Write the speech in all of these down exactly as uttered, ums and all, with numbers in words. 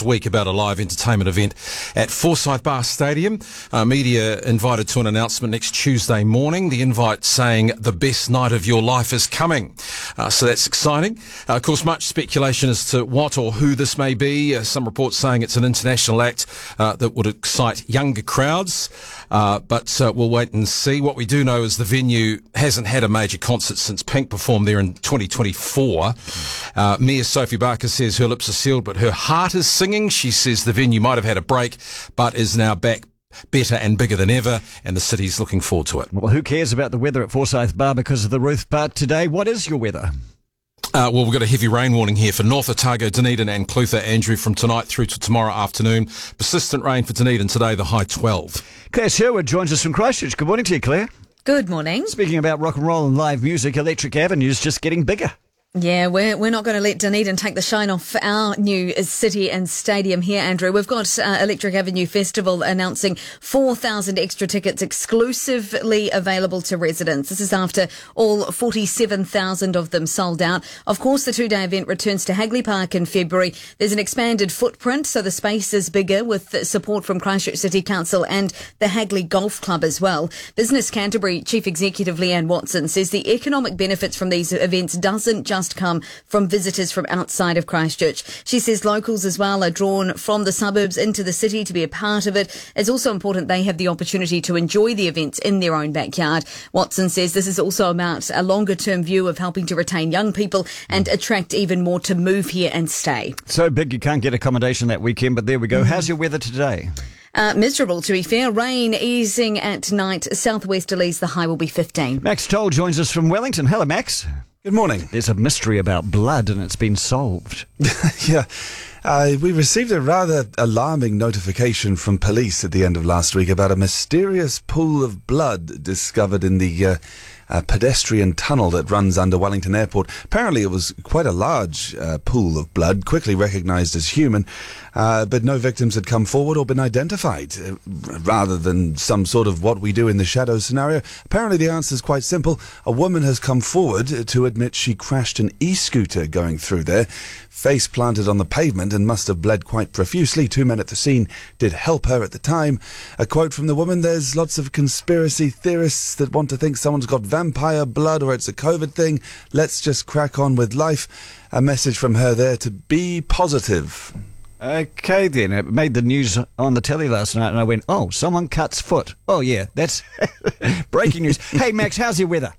next week about a live entertainment event at Forsyth Bar Stadium. Uh, media invited to an announcement next Tuesday morning. The invite saying the best night of your life is coming. Uh, so that's exciting. Uh, of course, much speculation as to what or who this may be. Uh, some reports saying it's an international act uh, that would excite younger crowds. Uh, but uh, we'll wait and see. What we do know is the venue hasn't had a major concert since Pink performed there in twenty twenty-four. Uh, Mayor Sophie Barker says her lips are sealed, but her heart is singing. She says the venue might have had a break, but is now back better and bigger than ever, and the city's looking forward to it. Well, who cares about the weather at Forsyth Bar because of the roof part today? What is your weather? Uh, well, we've got a heavy rain warning here for North Otago, Dunedin and Clutha, Andrew, from tonight through to tomorrow afternoon. Persistent rain for Dunedin today, the high twelve. Claire Sherwood joins us from Christchurch. Good morning to you, Claire. Good morning. Speaking about rock and roll and live music, Electric Avenue's just getting bigger. Yeah, we're we're not going to let Dunedin take the shine off our new city and stadium here, Andrew. We've got uh, Electric Avenue Festival announcing four thousand extra tickets exclusively available to residents. This is after all forty-seven thousand of them sold out. Of course, the two-day event returns to Hagley Park in February. There's an expanded footprint, so the space is bigger with support from Christchurch City Council and the Hagley Golf Club as well. Business Canterbury Chief Executive Leanne Watson says the economic benefits from these events doesn't just come from visitors from outside of Christchurch. She says locals as well are drawn from the suburbs into the city to be a part of it. It's also important they have the opportunity to enjoy the events in their own backyard. Watson says this is also about a longer term view of helping to retain young people and attract even more to move here and stay. So big you can't get accommodation that weekend, but there we go. Mm-hmm. How's your weather today? Uh, miserable, to be fair. Rain easing at night. Southwesterlies, the high will be fifteen. Max Toll joins us from Wellington. Hello, Max. Good morning. There's a mystery about blood and it's been solved. yeah. Uh, we received a rather alarming notification from police at the end of last week about a mysterious pool of blood discovered in the uh, uh, pedestrian tunnel that runs under Wellington Airport. Apparently it was quite a large uh, pool of blood, quickly recognised as human, uh, but no victims had come forward or been identified. Uh, rather than some sort of what we do in the shadows scenario, apparently the answer is quite simple. A woman has come forward to admit she crashed an e-scooter going through there, face planted on the pavement, and must have bled quite profusely. Two men at the scene did help her at the time. A quote from the woman: "There's lots of conspiracy theorists that want to think someone's got vampire blood or it's a COVID thing. Let's just crack on with life." A message from her there to be positive. Okay then, it made the news on the telly last night and I went, oh, someone cuts foot. Oh yeah, that's breaking news. Hey Max, how's your weather?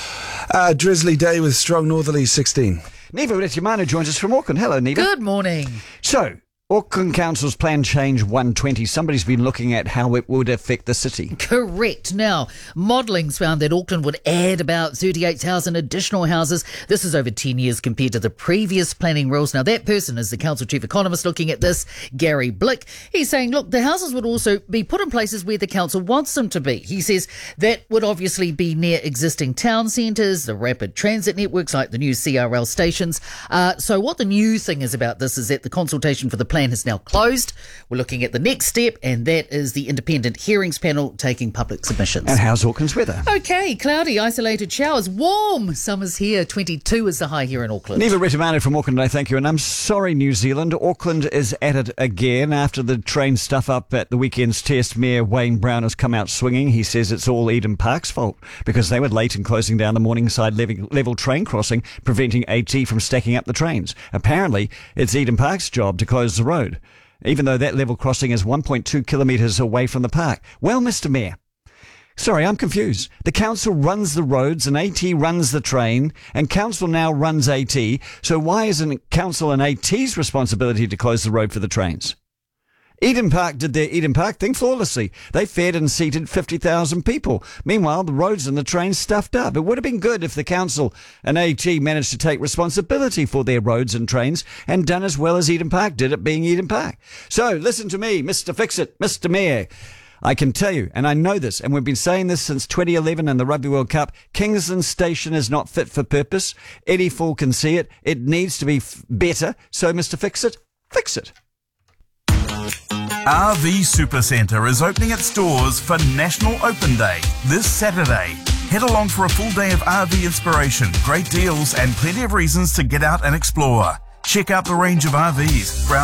Uh, drizzly day with strong northerlies, sixteen. Neva Uretimana joins us from Auckland. Hello, Neva. Good morning. So, Auckland Council's plan change one twenty. Somebody's been looking at how it would affect the city. Correct. Now, modelling's found that Auckland would add about thirty-eight thousand additional houses. This is over ten years compared to the previous planning rules. Now, that person is the council chief economist looking at this, Gary Blick. He's saying, look, the houses would also be put in places where the council wants them to be. He says that would obviously be near existing town centres, the rapid transit networks like the new C R L stations. Uh, so what the new thing is about this is that the consultation for the plan has now closed. We're looking at the next step, and that is the independent hearings panel taking public submissions. And how's Auckland's weather? Okay, cloudy, isolated showers, warm. Summer's here. twenty-two is the high here in Auckland. Neva Retimano from Auckland, I thank you. And I'm sorry, New Zealand. Auckland is at it again after the train stuff up at the weekend's test. Mayor Wayne Brown has come out swinging. He says it's all Eden Park's fault because they were late in closing down the Morningside level, level train crossing, preventing A T from stacking up the trains. Apparently, it's Eden Park's job to close the road, even though that level crossing is one point two kilometres away from the park. Well, Mister Mayor, sorry, I'm confused. The council runs the roads and A T runs the train, and council now runs A T, so why isn't it council and A T's responsibility to close the road for the trains? Eden Park did their Eden Park thing flawlessly. They fed and seated fifty thousand people. Meanwhile, the roads and the trains stuffed up. It would have been good if the council and A T managed to take responsibility for their roads and trains and done as well as Eden Park did at being Eden Park. So, listen to me, Mister Fix-It, Mister Mayor. I can tell you, and I know this, and we've been saying this since twenty eleven and the Rugby World Cup, Kingsland Station is not fit for purpose. Eddie Fall can see it. It needs to be f- better. So, Mister Fix-It, fix it. R V Supercentre is opening its doors for National Open Day this Saturday. Head along for a full day of R V inspiration, great deals and plenty of reasons to get out and explore. Check out the range of R Vs,